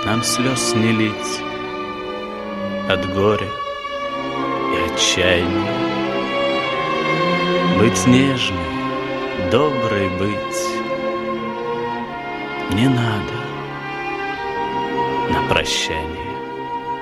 нам слез не лить от горя и отчаяния. Быть нежной, доброй быть не надо на прощание.